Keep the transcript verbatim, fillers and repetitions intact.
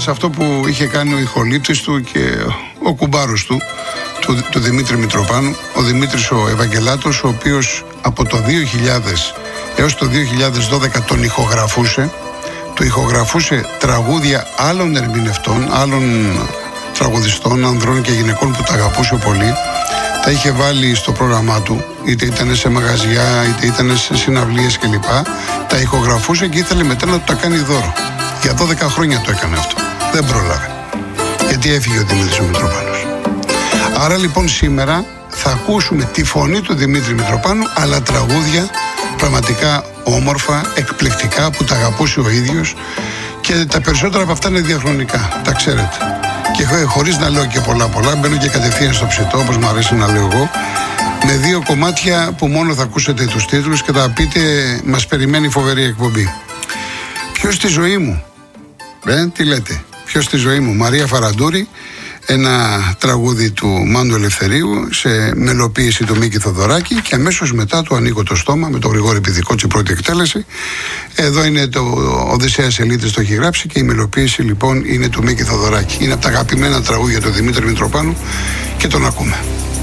σε αυτό που είχε κάνει ο ηχολήπτης του και ο κουμπάρος του, του, του Δημήτρη Μητροπάνου, ο Δημήτρης ο Ευαγγελάτος, ο οποίος από το δύο χιλιάδες έως το δύο χιλιάδες δώδεκα τον ηχογραφούσε, του ηχογραφούσε τραγούδια άλλων ερμηνευτών, άλλων τραγουδιστών, ανδρών και γυναικών που τα αγαπούσε πολύ. Τα είχε βάλει στο πρόγραμμά του, είτε ήταν σε μαγαζιά, είτε ήταν σε συναυλίες κλπ. Τα ηχογραφούσε και ήθελε μετά να του τα κάνει δώρο. Για δώδεκα χρόνια το έκανε αυτό. Δεν πρόλαβε. Γιατί έφυγε ο Δημήτρης ο Μητροπάνος. Άρα λοιπόν σήμερα θα ακούσουμε τη φωνή του Δημήτρη Μητροπάνου, αλλά τραγούδια πραγματικά όμορφα, εκπληκτικά, που τα αγαπούσε ο ίδιος, και τα περισσότερα από αυτά είναι διαχρονικά, τα ξέρετε. Και χωρίς να λέω και πολλά πολλά, μπαίνω και κατευθείαν στο ψητό, όπως μου αρέσει να λέω εγώ, με δύο κομμάτια που μόνο θα ακούσετε τους τίτλους και θα πείτε, μας περιμένει φοβερή εκπομπή. Ποιος στη ζωή μου, ε, τι λέτε, ποιος στη ζωή μου, Μαρία Φαραντούρη, ένα τραγούδι του Μάνου Ελευθερίου σε μελοποίηση του Μίκη Θοδωράκη, και αμέσως μετά του Ανοίγω το στόμα με τον Γρηγόρη Πηδικότσι, πρώτη εκτέλεση. Εδώ είναι το Οδυσσέας Ελίτης, το έχει γράψει, και η μελοποίηση λοιπόν είναι του Μίκη Θοδωράκη. Είναι από τα αγαπημένα τραγούδια του Δημήτρη Μητροπάνου και τον ακούμε.